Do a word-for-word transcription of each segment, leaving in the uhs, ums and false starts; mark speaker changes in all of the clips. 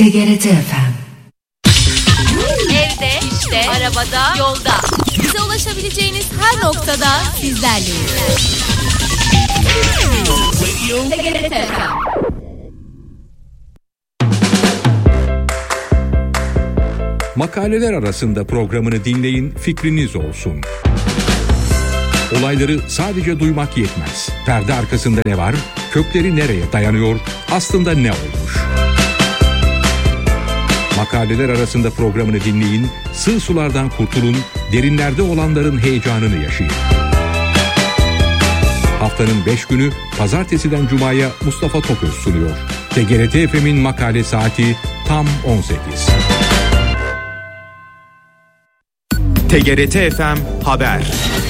Speaker 1: T G R T F M.
Speaker 2: Evde, işte, arabada, yolda. Bize ulaşabileceğiniz her noktada sizlerleyiz. T G R T F M.
Speaker 3: Makaleler arasında programını dinleyin, fikriniz olsun. Olayları sadece duymak yetmez. Perde arkasında ne var? Kökleri nereye dayanıyor? Aslında ne olmuş? Makaleler arasında programını dinleyin, sığ sulardan kurtulun, derinlerde olanların heyecanını yaşayın. Haftanın beş günü pazartesiden cumaya Mustafa Toköz sunuyor. T G R T F M'in makale saati tam on sekiz.
Speaker 4: T G R T F M Haber.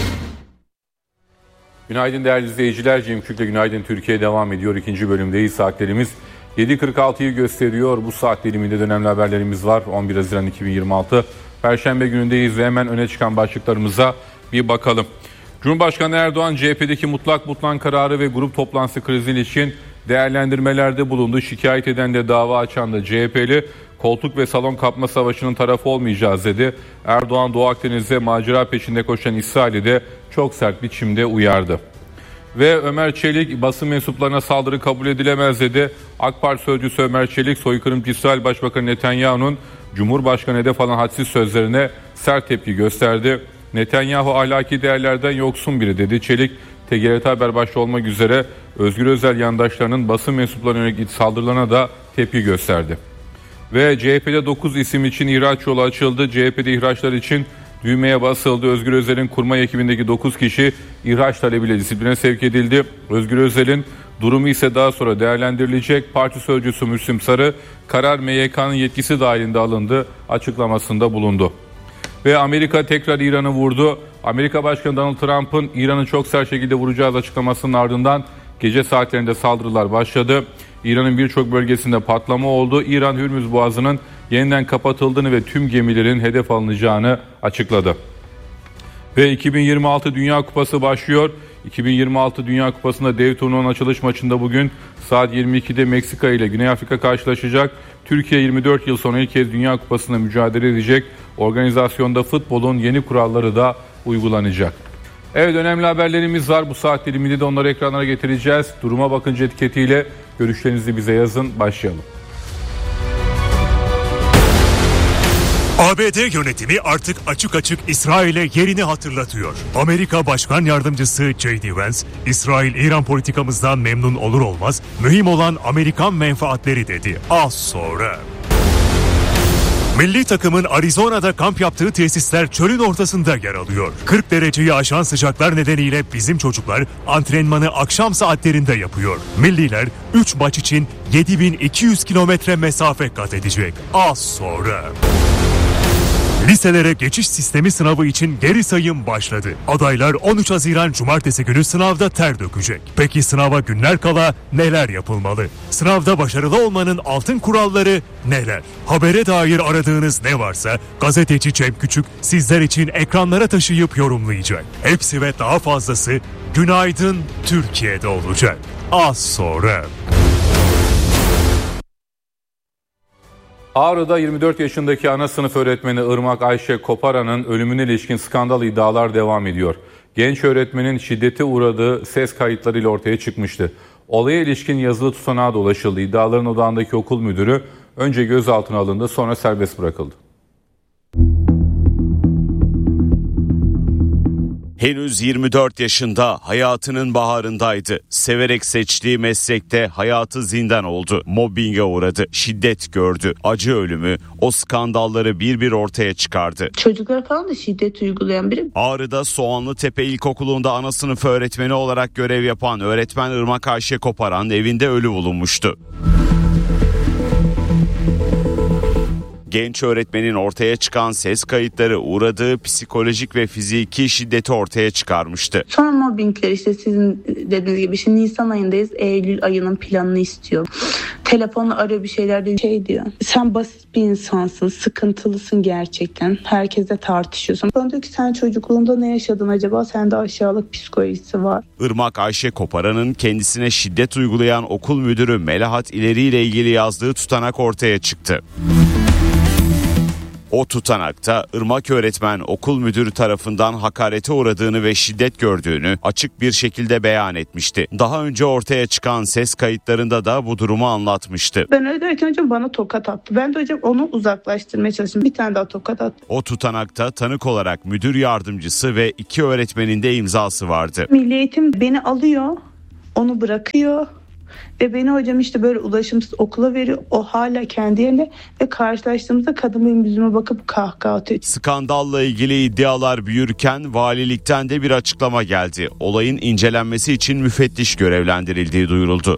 Speaker 5: Günaydın değerli izleyiciler. Cem Kürk'le Günaydın Türkiye devam ediyor. İkinci bölümdeyiz. Saatlerimiz yedi kırk altıyı gösteriyor. Bu saat diliminde dönemli haberlerimiz var. on bir Haziran iki bin yirmi altı Perşembe günündeyiz ve hemen öne çıkan başlıklarımıza bir bakalım. Cumhurbaşkanı Erdoğan C H P'deki mutlak butlan kararı ve grup toplantısı krizine ilişkin değerlendirmelerde bulundu. Şikayet eden de dava açan da C H P'li. Koltuk ve salon kapma savaşının tarafı olmayacağız dedi. Erdoğan Doğu Akdeniz'de macera peşinde koşan İsrail'i de çok sert biçimde uyardı. Ve Ömer Çelik basın mensuplarına saldırı kabul edilemez dedi. AK Parti sözcüsü Ömer Çelik soykırımcı İsrail Başbakanı Netanyahu'nun Cumhurbaşkanı hedef alan hadsiz sözlerine sert tepki gösterdi. Netanyahu ahlaki değerlerden yoksun biri dedi. Çelik T G R T Haber başta olmak üzere Özgür Özel yandaşlarının basın mensuplarına yönelik saldırılarına da tepki gösterdi. Ve C H P'de dokuz isim için ihraç yolu açıldı. C H P'de ihraçlar için düğmeye basıldı. Özgür Özel'in kurmay ekibindeki dokuz kişi ihraç talebiyle disipline sevk edildi. Özgür Özel'in durumu ise daha sonra değerlendirilecek. Parti sözcüsü Müslüm Sarı, karar M Y K'nın yetkisi dahilinde alındı açıklamasında bulundu. Ve Amerika tekrar İran'ı vurdu. Amerika Başkanı Donald Trump'ın İran'ı çok sert şekilde vuracağız açıklamasının ardından gece saatlerinde saldırılar başladı. İran'ın birçok bölgesinde patlama oldu. İran Hürmüz Boğazı'nın yeniden kapatıldığını ve tüm gemilerin hedef alınacağını açıkladı. Ve iki bin yirmi altı Dünya Kupası başlıyor. iki bin yirmi altı Dünya Kupası'nda dev turnuvanın açılış maçında bugün saat yirmi ikide Meksika ile Güney Afrika karşılaşacak. Türkiye yirmi dört yıl sonra ilk kez Dünya Kupası'nda mücadele edecek. Organizasyonda futbolun yeni kuralları da uygulanacak. Evet, önemli haberlerimiz var. Bu saat diliminde de onları ekranlara getireceğiz. Duruma bakınca etiketiyle görüşlerinizi bize yazın. Başlayalım.
Speaker 6: A B D yönetimi artık açık açık İsrail'e yerini hatırlatıyor. Amerika Başkan Yardımcısı J D Vance, İsrail-İran politikamızdan memnun olur olmaz, mühim olan Amerikan menfaatleri dedi. Az sonra. Milli takımın Arizona'da kamp yaptığı tesisler çölün ortasında yer alıyor. kırk dereceyi aşan sıcaklar nedeniyle bizim çocuklar antrenmanı akşam saatlerinde yapıyor. Milliler üç maç için yedi bin iki yüz kilometre mesafe kat edecek. Az sonra. Liselere geçiş sistemi sınavı için geri sayım başladı. Adaylar on üç Haziran Cumartesi günü sınavda ter dökecek. Peki sınava günler kala neler yapılmalı? Sınavda başarılı olmanın altın kuralları neler? Habere dair aradığınız ne varsa gazeteci Cem Küçük sizler için ekranlara taşıyıp yorumlayacak. Hepsi ve daha fazlası Günaydın Türkiye'de olacak. Az sonra.
Speaker 5: Ağrı'da yirmi dört yaşındaki ana sınıf öğretmeni Irmak Ayşe Koparan'ın ölümüne ilişkin skandal iddialar devam ediyor. Genç öğretmenin şiddete uğradığı ses kayıtlarıyla ortaya çıkmıştı. Olaya ilişkin yazılı tutanağa da ulaşıldı. İddiaların odağındaki okul müdürü önce gözaltına alındı, sonra serbest bırakıldı.
Speaker 7: Henüz yirmi dört yaşında, hayatının baharındaydı. Severek seçtiği meslekte hayatı zindan oldu. Mobbinge uğradı, şiddet gördü. Acı ölümü o skandalları bir bir ortaya çıkardı.
Speaker 8: Çocuklara falan da şiddet uygulayan biri.
Speaker 7: Ağrı'da Soğanlıtepe İlkokulu'nda ana sınıf öğretmeni olarak görev yapan öğretmen Irmak Ayşe Koparan evinde ölü bulunmuştu. Genç öğretmenin ortaya çıkan ses kayıtları uğradığı psikolojik ve fiziki şiddeti ortaya çıkarmıştı.
Speaker 8: Sonra mobbingler, işte sizin dediğiniz gibi, şimdi Nisan ayındayız, Eylül ayının planını istiyor. Telefonla arıyor bir şeyler diyor. Şey diyor. Sen basit bir insansın. Sıkıntılısın gerçekten. Herkesle tartışıyorsun. Bana diyor ki sen çocukluğunda ne yaşadın acaba? Sende aşağılık psikolojisi var.
Speaker 7: Irmak Ayşe Koparan'ın kendisine şiddet uygulayan okul müdürü Melahat İleri ile ilgili yazdığı tutanak ortaya çıktı. O tutanakta Irmak öğretmen okul müdürü tarafından hakarete uğradığını ve şiddet gördüğünü açık bir şekilde beyan etmişti. Daha önce ortaya çıkan ses kayıtlarında da bu durumu anlatmıştı.
Speaker 8: Ben öyle derken hocam bana tokat attı. Ben de hocam onu uzaklaştırmaya çalıştım. Bir tane daha tokat attı.
Speaker 7: O tutanakta tanık olarak müdür yardımcısı ve iki öğretmenin de imzası vardı.
Speaker 8: Milli Eğitim beni alıyor, onu bırakıyor. Ve beni hocam işte böyle ulaşımsız okula veriyor. O hala kendi yerine ve karşılaştığımızda kadın benim yüzüme bakıp kahkaha atıyor.
Speaker 7: Skandalla ilgili iddialar büyürken valilikten de bir açıklama geldi. Olayın incelenmesi için müfettiş görevlendirildiği duyuruldu.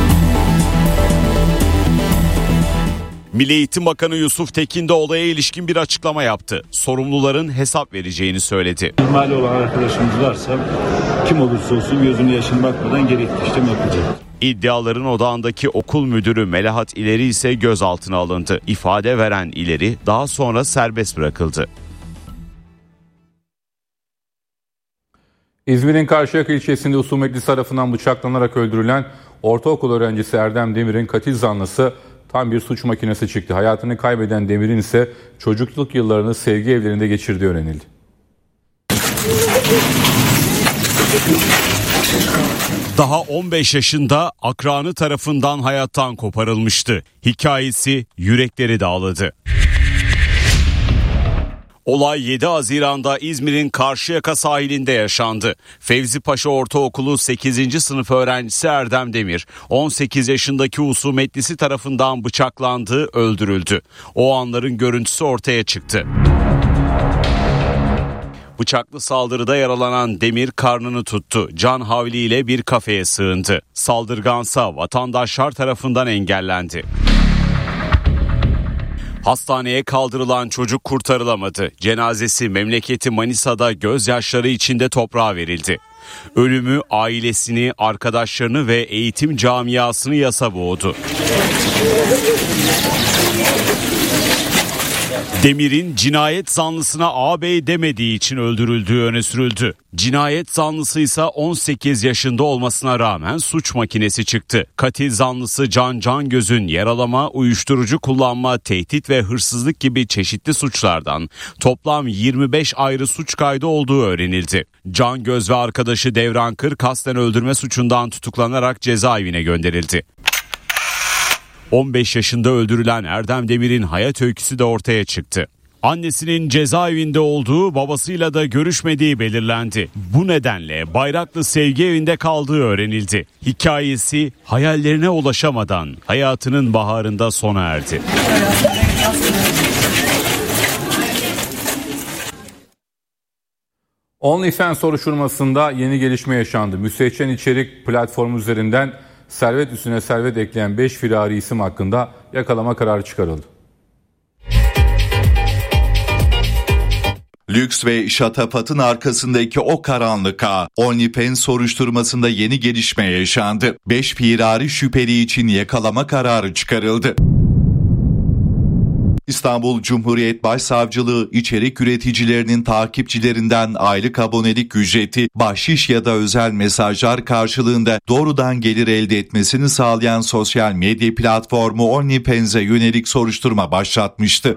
Speaker 7: Milli Eğitim Bakanı Yusuf Tekin de olaya ilişkin bir açıklama yaptı. Sorumluların hesap vereceğini söyledi.
Speaker 1: İhmali olan arkadaşımız varsa kim olursa olsun gözünü yaşına bakmadan gerekli işlem yapacak.
Speaker 7: İddiaların odağındaki okul müdürü Melahat İleri ise gözaltına alındı. İfade veren İleri daha sonra serbest bırakıldı.
Speaker 5: İzmir'in Karşıyaka ilçesinde husumetli tarafından bıçaklanarak öldürülen ortaokul öğrencisi Erdem Demir'in katil zanlısı tam bir suç makinesi çıktı. Hayatını kaybeden Demir'in ise çocukluk yıllarını sevgi evlerinde geçirdiği öğrenildi.
Speaker 7: Daha on beş yaşında akranı tarafından hayattan koparılmıştı. Hikayesi yürekleri dağladı. Olay yedi Haziran'da İzmir'in Karşıyaka sahilinde yaşandı. Fevzi Paşa Ortaokulu sekizinci sınıf öğrencisi Erdem Demir, on sekiz yaşındaki husumetlisi tarafından bıçaklandı, öldürüldü. O anların görüntüsü ortaya çıktı. Bıçaklı saldırıda yaralanan Demir karnını tuttu. Can havliyle bir kafeye sığındı. Saldırgansa vatandaşlar tarafından engellendi. Hastaneye kaldırılan çocuk kurtarılamadı. Cenazesi memleketi Manisa'da gözyaşları içinde toprağa verildi. Ölümü ailesini, arkadaşlarını ve eğitim camiasını yasa boğdu. Demir'in cinayet zanlısına ağabey demediği için öldürüldüğü öne sürüldü. Cinayet zanlısı ise on sekiz yaşında olmasına rağmen suç makinesi çıktı. Katil zanlısı Can Cangöz'ün yaralama, uyuşturucu kullanma, tehdit ve hırsızlık gibi çeşitli suçlardan toplam yirmi beş ayrı suç kaydı olduğu öğrenildi. Cangöz ve arkadaşı Devran Kır kasten öldürme suçundan tutuklanarak cezaevine gönderildi. on beş yaşında öldürülen Erdem Demir'in hayat öyküsü de ortaya çıktı. Annesinin cezaevinde olduğu, babasıyla da görüşmediği belirlendi. Bu nedenle Bayraklı Sevgi Evi'nde kaldığı öğrenildi. Hikayesi hayallerine ulaşamadan hayatının baharında sona erdi.
Speaker 5: OnlyFans soruşturmasında yeni gelişme yaşandı. Müstehcen içerik platformu üzerinden servet üstüne servet ekleyen beş firari isim hakkında yakalama kararı çıkarıldı.
Speaker 9: Lüks ve şatafatın arkasındaki o karanlık ağ, OnlyFans soruşturmasında yeni gelişme yaşandı. beş firari şüpheli için yakalama kararı çıkarıldı. İstanbul Cumhuriyet Başsavcılığı içerik üreticilerinin takipçilerinden aylık abonelik ücreti, bahşiş ya da özel mesajlar karşılığında doğrudan gelir elde etmesini sağlayan sosyal medya platformu OnlyFans'e yönelik soruşturma başlatmıştı.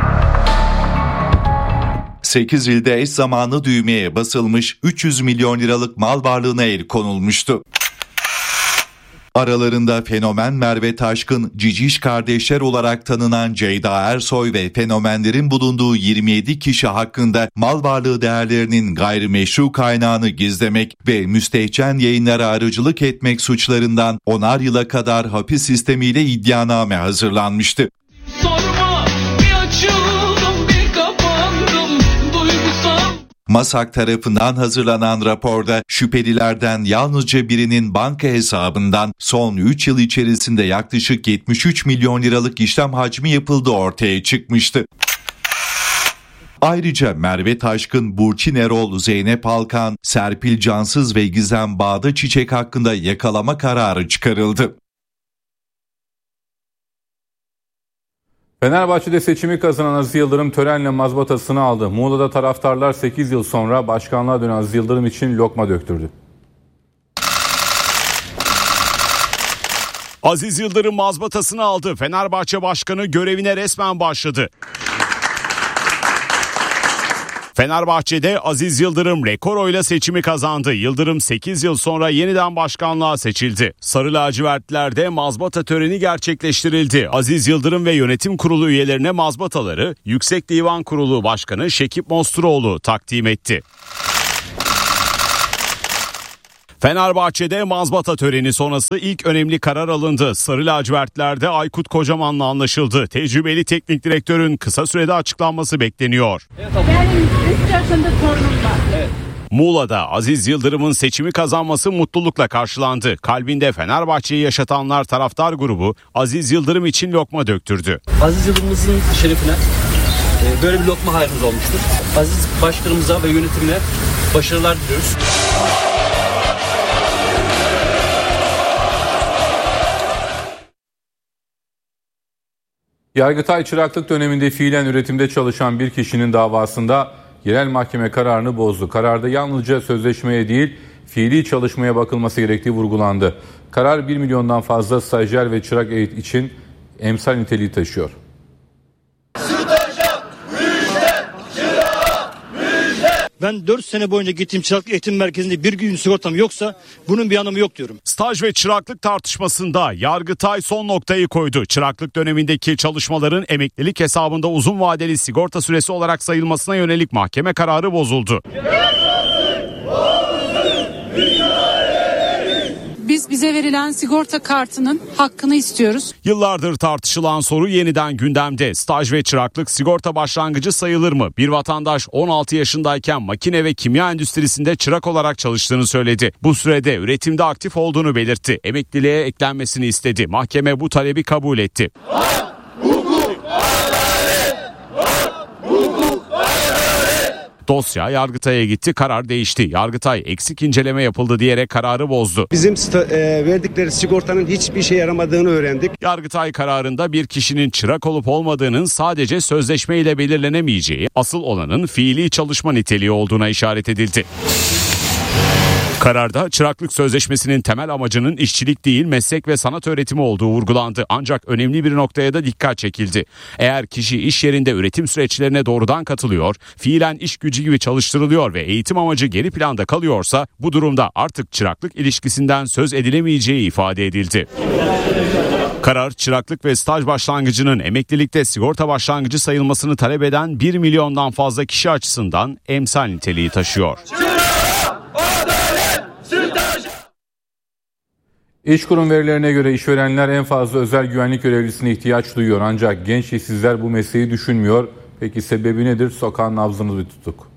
Speaker 9: sekiz ilde eş zamanlı düğmeye basılmış, üç yüz milyon liralık mal varlığına el konulmuştu. Aralarında fenomen Merve Taşkın, Ciciş kardeşler olarak tanınan Ceyda Ersoy ve fenomenlerin bulunduğu yirmi yedi kişi hakkında mal varlığı değerlerinin gayrimeşru kaynağını gizlemek ve müstehcen yayınlara aracılık etmek suçlarından onar yıla kadar hapis sistemiyle iddianame hazırlanmıştı. Sorma, bir açıldım, bir kapandım, duygusal. MASAK tarafından hazırlanan raporda şüphelilerden yalnızca birinin banka hesabından son üç yıl içerisinde yaklaşık yetmiş üç milyon liralık işlem hacmi yapıldığı ortaya çıkmıştı. Ayrıca Merve Taşkın, Burçin Erol, Zeynep Alkan, Serpil Cansız ve Gizem Bağda Çiçek hakkında yakalama kararı çıkarıldı.
Speaker 5: Fenerbahçe'de seçimi kazanan Aziz Yıldırım törenle mazbatasını aldı. Muğla'da taraftarlar sekiz yıl sonra başkanlığa dönen Aziz Yıldırım için lokma döktürdü.
Speaker 7: Aziz Yıldırım mazbatasını aldı. Fenerbahçe Başkanı görevine resmen başladı. Fenerbahçe'de Aziz Yıldırım rekor oyla seçimi kazandı. Yıldırım sekiz yıl sonra yeniden başkanlığa seçildi. Sarı lacivertlerde mazbata töreni gerçekleştirildi. Aziz Yıldırım ve yönetim kurulu üyelerine mazbataları Yüksek Divan Kurulu Başkanı Şekip Mosturoğlu takdim etti. Fenerbahçe'de mazbata töreni sonrası ilk önemli karar alındı. Sarı lacivertlerde Aykut Kocaman'la anlaşıldı. Tecrübeli teknik direktörün kısa sürede açıklanması bekleniyor.
Speaker 10: Benim üç yaşında torunum var. Evet.
Speaker 7: Muğla'da Aziz Yıldırım'ın seçimi kazanması mutlulukla karşılandı. Kalbinde Fenerbahçe'yi yaşatanlar taraftar grubu Aziz Yıldırım için lokma döktürdü.
Speaker 11: Aziz Yıldırım'ın şerefine böyle bir lokma hayrımız olmuştur. Aziz Başkanımıza ve yönetimine başarılar diliyoruz.
Speaker 5: Yargıtay çıraklık döneminde fiilen üretimde çalışan bir kişinin davasında yerel mahkeme kararını bozdu. Kararda yalnızca sözleşmeye değil fiili çalışmaya bakılması gerektiği vurgulandı. Karar bir milyondan fazla stajyer ve çırak eğitim için emsal niteliği taşıyor.
Speaker 12: Ben dört sene boyunca gittiğim çıraklık eğitim merkezinde bir gün sigortam yoksa bunun bir anlamı yok diyorum.
Speaker 7: Staj ve çıraklık tartışmasında Yargıtay son noktayı koydu. Çıraklık dönemindeki çalışmaların emeklilik hesabında uzun vadeli sigorta süresi olarak sayılmasına yönelik mahkeme kararı bozuldu.
Speaker 13: Biz bize verilen sigorta kartının hakkını istiyoruz.
Speaker 7: Yıllardır tartışılan soru yeniden gündemde. Staj ve çıraklık sigorta başlangıcı sayılır mı? Bir vatandaş on altı yaşındayken makine ve kimya endüstrisinde çırak olarak çalıştığını söyledi. Bu sürede üretimde aktif olduğunu belirtti. Emekliliğe eklenmesini istedi. Mahkeme bu talebi kabul etti. Dosya Yargıtay'a gitti, karar değişti. Yargıtay eksik inceleme yapıldı diyerek kararı bozdu.
Speaker 14: Bizim sta- e, verdikleri sigortanın hiçbir şey yaramadığını öğrendik.
Speaker 7: Yargıtay kararında bir kişinin çırak olup olmadığının sadece sözleşme ile belirlenemeyeceği, asıl olanın fiili çalışma niteliği olduğuna işaret edildi. Kararda çıraklık sözleşmesinin temel amacının işçilik değil meslek ve sanat öğretimi olduğu vurgulandı. Ancak önemli bir noktaya da dikkat çekildi. Eğer kişi iş yerinde üretim süreçlerine doğrudan katılıyor, fiilen iş gücü gibi çalıştırılıyor ve eğitim amacı geri planda kalıyorsa bu durumda artık çıraklık ilişkisinden söz edilemeyeceği ifade edildi. Karar çıraklık ve staj başlangıcının emeklilikte sigorta başlangıcı sayılmasını talep eden bir milyondan fazla kişi açısından emsal niteliği taşıyor.
Speaker 5: İşkurum verilerine göre işverenler en fazla özel güvenlik görevlisine ihtiyaç duyuyor. Ancak genç işsizler bu mesleği düşünmüyor. Peki sebebi nedir? Sokağın nabzını bir tuttuk.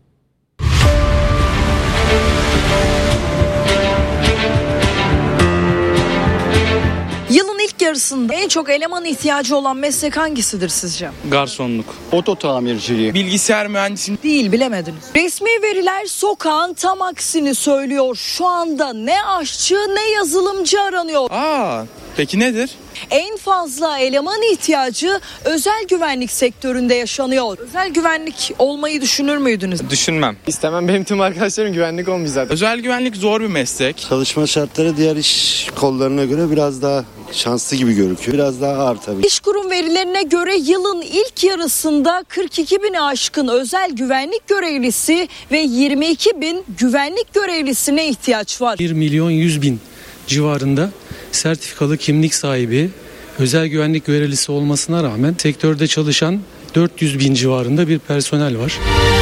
Speaker 15: Yılın ilk yarısında en çok eleman ihtiyacı olan meslek hangisidir sizce?
Speaker 16: Garsonluk, oto tamirciliği, bilgisayar mühendisliği.
Speaker 15: Değil, bilemediniz. Resmi veriler sokağın tam aksini söylüyor. Şu anda ne aşçı ne yazılımcı aranıyor.
Speaker 16: Aa, peki nedir?
Speaker 15: En fazla eleman ihtiyacı özel güvenlik sektöründe yaşanıyor. Özel güvenlik olmayı düşünür müydünüz?
Speaker 16: Düşünmem. İstemem, benim tüm arkadaşlarım güvenlik olmuş zaten. Özel güvenlik zor bir meslek.
Speaker 17: Çalışma şartları diğer iş kollarına göre biraz daha şanslı gibi gözüküyor. Biraz daha ağır tabii.
Speaker 15: İşkurum verilerine göre yılın ilk yarısında kırk iki bini aşkın özel güvenlik görevlisi ve yirmi iki bin güvenlik görevlisine ihtiyaç var.
Speaker 18: bir milyon yüz bin civarında sertifikalı kimlik sahibi özel güvenlik görevlisi olmasına rağmen sektörde çalışan dört yüz bin civarında bir personel var.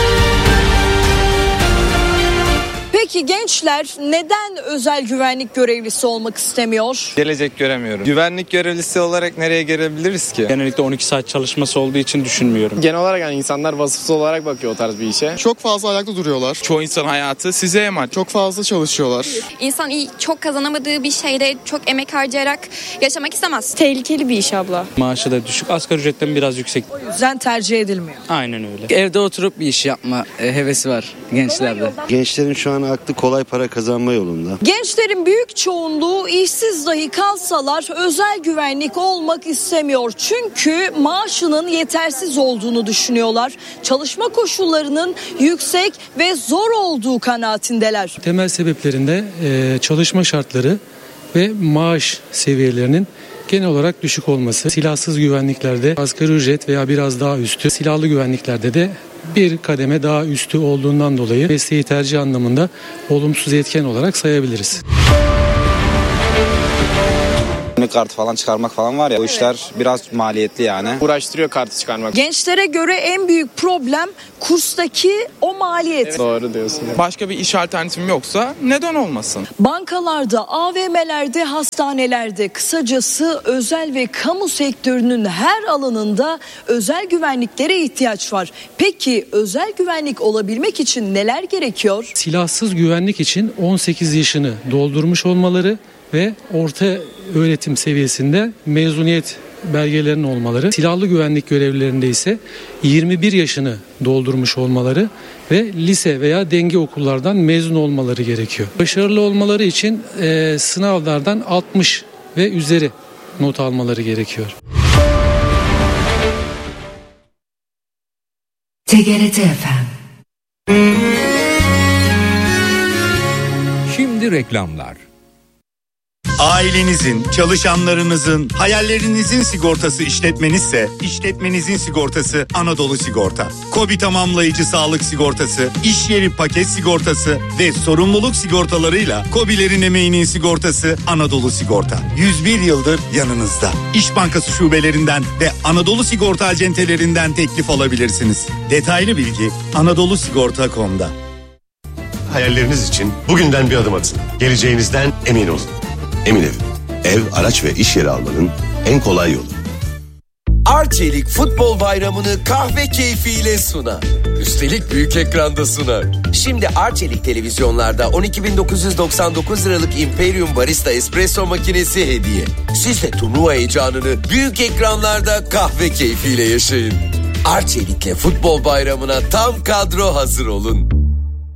Speaker 15: Peki gençler neden özel güvenlik görevlisi olmak istemiyor?
Speaker 16: Gelecek göremiyorum. Güvenlik görevlisi olarak nereye gelebiliriz ki?
Speaker 18: Genellikle on iki saat çalışması olduğu için düşünmüyorum.
Speaker 16: Genel olarak yani insanlar vasıfsız olarak bakıyor o tarz bir işe. Çok fazla ayakta duruyorlar. Çoğu insan hayatı size emanet. Çok fazla çalışıyorlar.
Speaker 19: İnsan iyi, çok kazanamadığı bir şeyde çok emek harcayarak yaşamak istemez. Tehlikeli bir iş abla.
Speaker 18: Maaşı da düşük, asgari ücretten biraz yüksek.
Speaker 15: O yüzden tercih edilmiyor.
Speaker 18: Aynen öyle.
Speaker 20: Evde oturup bir iş yapma hevesi var gençlerde.
Speaker 17: Gençlerin şu an aklı kolay para kazanma yolunda.
Speaker 15: Gençlerin büyük çoğunluğu işsiz dahi kalsalar özel güvenlik olmak istemiyor. Çünkü maaşının yetersiz olduğunu düşünüyorlar. Çalışma koşullarının yüksek ve zor olduğu kanaatindeler.
Speaker 18: Temel sebeplerinde e, çalışma şartları ve maaş seviyelerinin genel olarak düşük olması. Silahsız güvenliklerde asgari ücret veya biraz daha üstü, silahlı güvenliklerde de bir kademe daha üstü olduğundan dolayı mesleği tercih anlamında olumsuz etken olarak sayabiliriz.
Speaker 20: Kart falan çıkarmak falan var ya, o işler biraz maliyetli yani.
Speaker 16: Uğraştırıyor kartı çıkarmak.
Speaker 15: Gençlere göre en büyük problem kurstaki o maliyet.
Speaker 16: Evet, doğru diyorsun. Başka bir iş alternatifim yoksa neden olmasın?
Speaker 15: Bankalarda, A V M'lerde, hastanelerde, kısacası özel ve kamu sektörünün her alanında özel güvenliklere ihtiyaç var. Peki özel güvenlik olabilmek için neler gerekiyor?
Speaker 18: Silahsız güvenlik için on sekiz yaşını doldurmuş olmaları ve orta öğretim seviyesinde mezuniyet belgelerinin olmaları, silahlı güvenlik görevlilerinde ise yirmi bir yaşını doldurmuş olmaları ve lise veya denge okullardan mezun olmaları gerekiyor. Başarılı olmaları için e, sınavlardan altmış ve üzeri not almaları gerekiyor.
Speaker 21: T G R T F M.
Speaker 3: Şimdi reklamlar.
Speaker 22: Ailenizin, çalışanlarınızın, hayallerinizin sigortası işletmenizse, işletmenizin sigortası Anadolu Sigorta. KOBİ tamamlayıcı sağlık sigortası, iş yeri paket sigortası ve sorumluluk sigortalarıyla KOBİ'lerin emeğinin sigortası Anadolu Sigorta. yüz bir yıldır yanınızda. İş Bankası şubelerinden ve Anadolu Sigorta acentelerinden teklif alabilirsiniz. Detaylı bilgi anadolu sigorta nokta com'da.
Speaker 23: Hayalleriniz için bugünden bir adım atın. Geleceğinizden emin olun. Emin Ev, ev, araç ve iş yeri almanın en kolay yolu.
Speaker 24: Arçelik Futbol Bayramı'nı kahve keyfiyle sunar. Üstelik büyük ekranda sunar. Şimdi Arçelik televizyonlarda on iki bin dokuz yüz doksan dokuz liralık Imperium Barista Espresso makinesi hediye. Siz de turnuva heyecanını büyük ekranlarda kahve keyfiyle yaşayın. Arçelik'le Futbol Bayramı'na tam kadro hazır olun.